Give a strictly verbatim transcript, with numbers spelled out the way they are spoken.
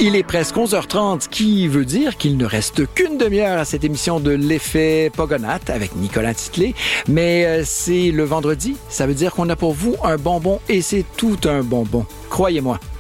Il est presque onze heures trente, qui veut dire qu'il ne reste qu'une demi-heure à cette émission de l'effet Pogonatte avec Nicolas Titley. Mais euh, c'est le vendredi, ça veut dire qu'on a pour vous un bonbon et c'est tout un bonbon. Croyez-moi.